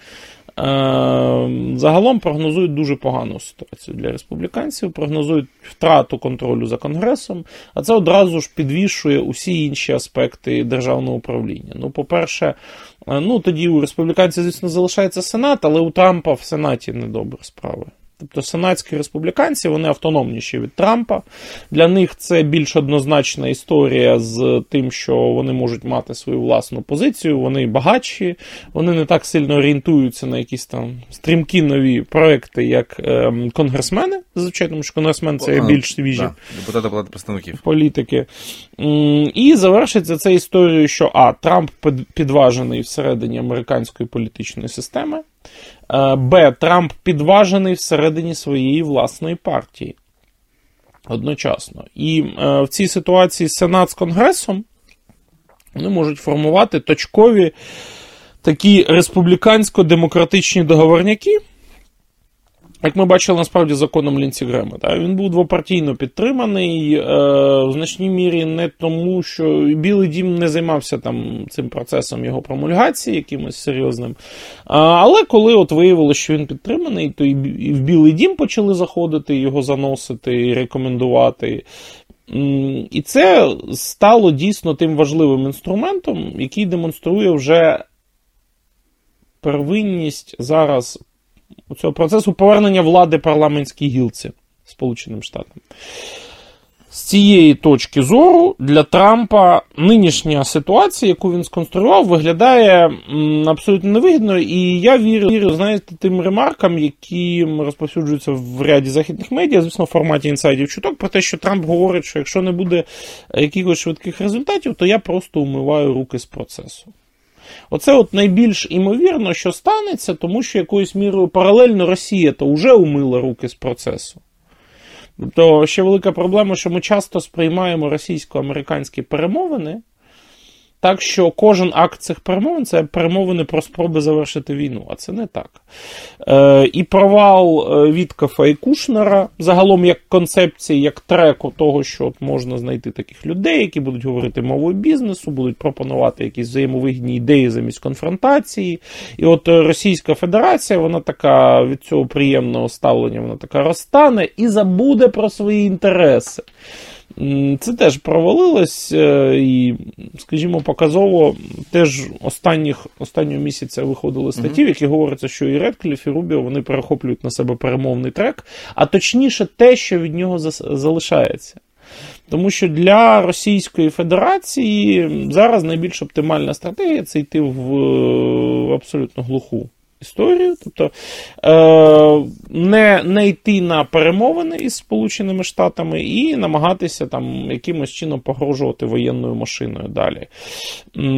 загалом прогнозують дуже погану ситуацію для республіканців, прогнозують втрату контролю за Конгресом, а це одразу ж підвішує усі інші аспекти державного управління. По-перше, тоді у республіканців, звісно, залишається Сенат, але у Трампа в Сенаті недобрі справи. Тобто сенатські республіканці, вони автономніші від Трампа. Для них це більш однозначна історія з тим, що вони можуть мати свою власну позицію, вони багатші, вони не так сильно орієнтуються на якісь там стрімкі нові проекти, як конгресмени, зазвичай, тому що конгресмен це більш свіжі депутати Палати представників. Політики. І завершиться це історією, що Трамп підважений всередині американської політичної системи, Трамп підважений всередині своєї власної партії одночасно. І в цій ситуації Сенат з Конгресом вони можуть формувати точкові такі республікансько-демократичні договорняки, як ми бачили, насправді, законом Лінсі Грема. Він був двопартійно підтриманий, в значній мірі не тому, що Білий дім не займався цим процесом його промульгації якимось серйозним. Але коли виявилося, що він підтриманий, то і в Білий дім почали заходити, його заносити, і рекомендувати. І це стало дійсно тим важливим інструментом, який демонструє вже первинність зараз у цього процесу повернення влади парламентській гілці Сполученим Штатам. З цієї точки зору для Трампа нинішня ситуація, яку він сконструював, виглядає абсолютно невигідно. І я вірю, знаєте, тим ремаркам, які розповсюджуються в ряді західних медіа, звісно, в форматі інсайдів чуток, про те, що Трамп говорить, що якщо не буде якихось швидких результатів, то я просто умиваю руки з процесу. Оце найбільш імовірно, що станеться, тому що якоюсь мірою паралельно Росія то вже умила руки з процесу. Тобто ще велика проблема, що ми часто сприймаємо російсько-американські перемовини так, що кожен акт цих перемовин – це перемовини про спроби завершити війну, а це не так. І провал Віткофа і Кушнера, загалом як концепції, як треку того, що от можна знайти таких людей, які будуть говорити мовою бізнесу, будуть пропонувати якісь взаємовигідні ідеї замість конфронтації. І от Російська Федерація, вона така від цього приємного ставлення, вона така розтане і забуде про свої інтереси. Це теж провалилось і, скажімо, показово теж останнього місяця виходили статті, в які говориться, що і Редкліф, і Рубіо, вони перехоплюють на себе перемовний трек, а точніше те, що від нього залишається. Тому що для Російської Федерації зараз найбільш оптимальна стратегія – це йти в абсолютно глуху історію, тобто не йти на перемовини із Сполученими Штатами і намагатися там якимось чином погрожувати воєнною машиною далі.